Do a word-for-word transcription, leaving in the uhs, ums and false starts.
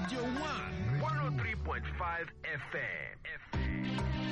Radio One, one oh three point five F M.